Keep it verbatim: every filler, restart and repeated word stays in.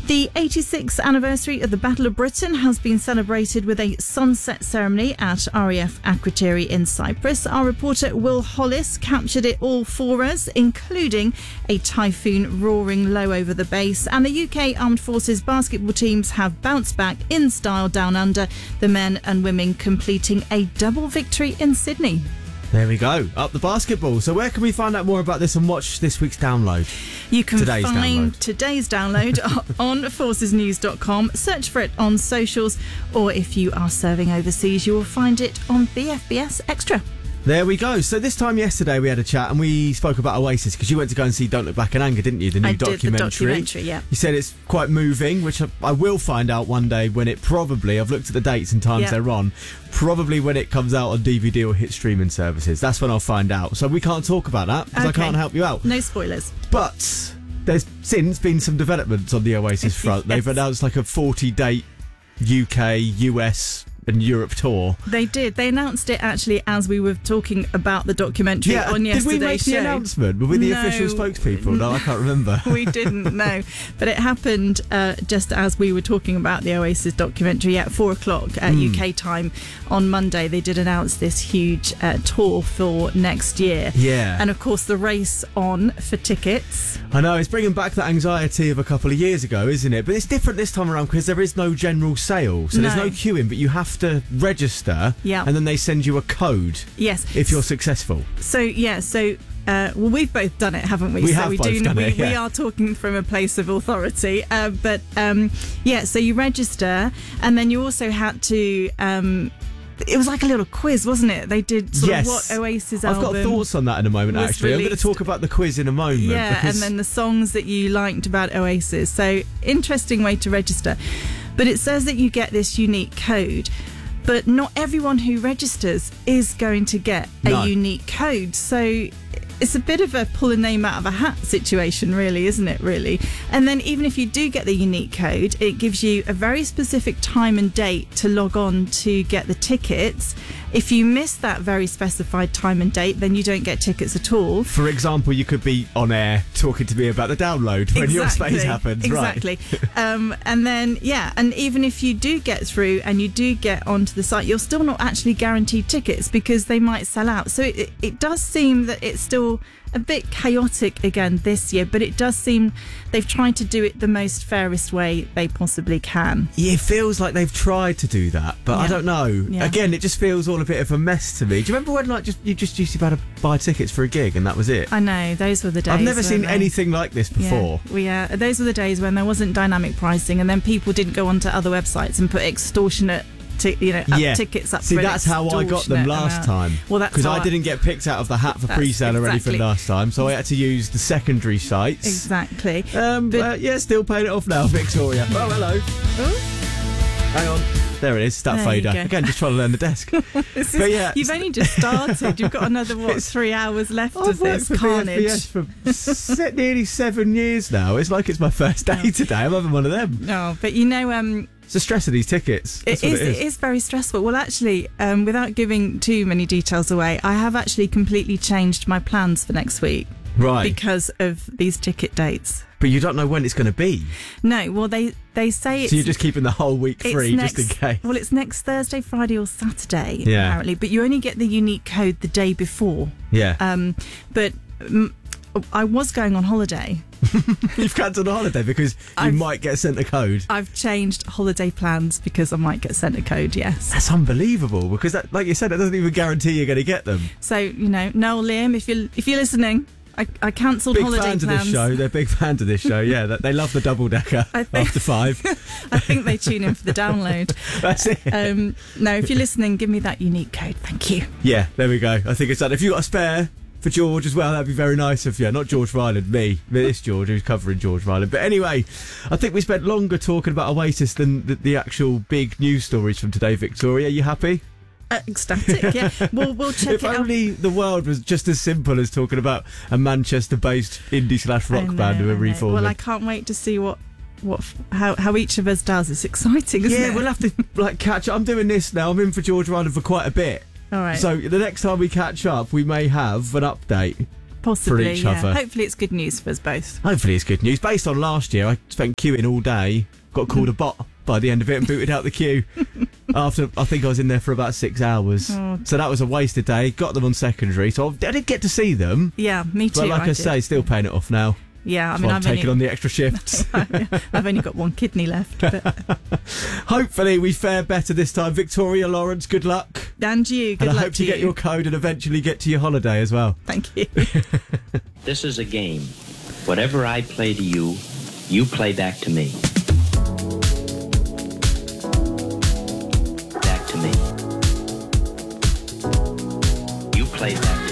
The eighty-sixth anniversary of the Battle of Britain has been celebrated with a sunset ceremony at R A F Akrotiri in Cyprus. Our reporter Will Hollis captured it all for us, including a typhoon roaring low over the base. And the U K Armed Forces basketball teams have bounced back in style down under, the men and women completing a double victory in Sydney. There we go, up the basketball. So where can we find out more about this and watch this week's download? You can today's find download. today's download on forces news dot com. Search for it on socials, or if you are serving overseas, you will find it on B F B S Extra. There we go. So this time yesterday we had a chat and we spoke about Oasis, because you went to go and see Don't Look Back in Anger, didn't you? The new I did, documentary. the documentary, yeah. You said it's quite moving, which I, I will find out one day when it probably, I've looked at the dates and times yeah. they're on, probably when it comes out on D V D or hit streaming services. That's when I'll find out. So we can't talk about that because okay. I can't help you out. No spoilers. But there's since been some developments on the Oasis front. Yes. They've announced like a forty-date U K, U S and Europe tour. They did. They announced it actually as we were talking about the documentary yeah, on yesterday's show. Did we make the announcement? Were we the no, official spokespeople? No, I can't remember. We didn't know. But it happened uh, just as we were talking about the Oasis documentary at four o'clock at mm. U K time on Monday. They did announce this huge uh, tour for next year. Yeah. And of course the race on for tickets. I know, it's bringing back that anxiety of a couple of years ago, isn't it? But it's different this time around because there is no general sale. So no. there's no queuing, but you have to register, yeah. and then they send you a code. Yes. If you're successful. So yeah, so uh, well, we've both done it, haven't we? We so have we both do. done we, it, yeah. we are talking from a place of authority, uh, but um, yeah. So you register, and then you also had to. Um, It was like a little quiz, wasn't it? They did sort yes. of what Oasis I've album. got thoughts on that in a moment, actually. released. I'm going to talk about the quiz in a moment. Yeah, because and then the songs that you liked about Oasis. So, interesting way to register. But it says that you get this unique code. But not everyone who registers is going to get a no. unique code. So it's a bit of a pull a name out of a hat situation, really, isn't it, really? And then even if you do get the unique code, it gives you a very specific time and date to log on to get the tickets. If you miss that very specified time and date, then you don't get tickets at all. For example, you could be on air talking to me about the download when exactly. your space happens. Exactly. Right. um, and then, yeah, and even if you do get through and you do get onto the site, you're still not actually guaranteed tickets because they might sell out. So it, it does seem that it's still a bit chaotic again this year, but it does seem they've tried to do it the most fairest way they possibly can. Yeah, it feels like they've tried to do that, but yeah. I don't know. Yeah. Again, it just feels all a bit of a mess to me. Do you remember when like just you just used to be able to buy tickets for a gig and that was it? I know, those were the days. I've never seen they? anything like this before. Yeah, we, uh, those were the days when there wasn't dynamic pricing, and then people didn't go onto other websites and put extortionate T- you know, up yeah. tickets up. See, for that's how I got them last amount. time. Well, that's because how I didn't get picked out of the hat for That's pre-sale or exactly. anything last time, so I had to use the secondary sites. Exactly. Um, but, uh, yeah, still paying it off now, Victoria. Oh, hello. Oh? Hang on. There it is. That There you fader go. again. Just trying to learn the desk. This is, but yeah, you've only just started. You've got another what three hours left I've of this worked for carnage. B F B S for se- nearly seven years now. It's like it's my first day Oh. today. I'm having one of them. No, but you know, um, It's the stress of these tickets. That's it what is, it is. it is very stressful. Well, actually, um, without giving too many details away, I have actually completely changed my plans for next week. Right. Because of these ticket dates. But you don't know when it's going to be. No, well, they, they say it's... So you're just keeping the whole week free next, just in case. Well, it's next Thursday, Friday or Saturday, Yeah. apparently. But you only get the unique code the day before. Yeah. Um, but um, I was going on holiday. You've cancelled a holiday because you I've- might get sent a code. I've changed holiday plans because I might get sent a code, yes. That's unbelievable because, that, like you said, it doesn't even guarantee you're going to get them. So, you know, Noel, Liam, if you're, if you're listening... I, I cancelled Big holiday fans plans. of this show. They're big fans of this show. Yeah, they love the double decker I think- after five. I think they tune in for the download. That's it. Um, no, if you're listening, give me that unique code. Thank you. Yeah, there we go. I think it's done. If you got a spare for George as well, that'd be very nice of you. Not George Ryland, me. It's George who's covering George Ryland. But anyway, I think we spent longer talking about Oasis than the, the actual big news stories from today. Victoria, you happy? Uh, ecstatic, yeah. We'll, we'll check if it out. only the world was just as simple as talking about a Manchester-based indie slash rock I know, band who I are know. reforming. Well, I can't wait to see what, what, how, how each of us does. It's exciting, isn't yeah, it? we'll have to like catch up. I'm doing this now. I'm in for George Ryland for quite a bit. All right. So the next time we catch up, we may have an update. Possibly, for each yeah. other. Hopefully it's good news for us both. Hopefully it's good news. Based on last year, I spent queuing all day, got called a bot by the end of it and booted out the queue. After, I think I was in there for about six hours. Oh. So that was a wasted day. Got them on secondary, so I did get to see them. Yeah, me too. But like I, I say, still paying it off now. Yeah, I That's mean, why I'm I've taking only, on the extra shifts. I've only got one kidney left. But. Hopefully we fare better this time. Victoria Lawrence, good luck. And you, good and luck I hope to you get your code and eventually get to your holiday as well. Thank you. This is a game. Whatever I play to you, you play back to me. Back to me. You play back